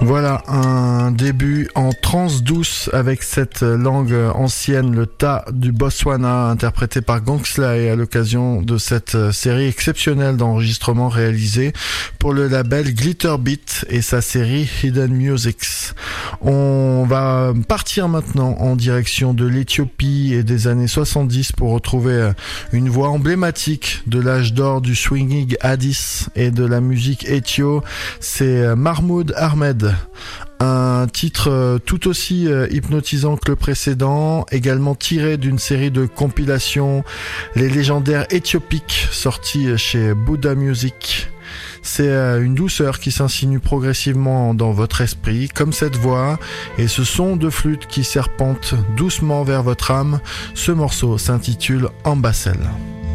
Voilà un début en trance douce avec cette langue ancienne, le ta du Botswana, interprété par Gongslay à l'occasion de cette série exceptionnelle d'enregistrements réalisés pour le label Glitterbeat et sa série Hidden Musics. On va partir maintenant en direction de l'Éthiopie et des années 70 pour retrouver une voix emblématique de l'âge d'or du swinging Addis et de la musique éthio. C'est Mahmoud Ahmed. Un titre tout aussi hypnotisant que le précédent, également tiré d'une série de compilations, les légendaires éthiopiques, sortis chez Buddha Music. C'est une douceur qui s'insinue progressivement dans votre esprit, comme cette voix, et ce son de flûte qui serpente doucement vers votre âme. Ce morceau s'intitule Ambassel.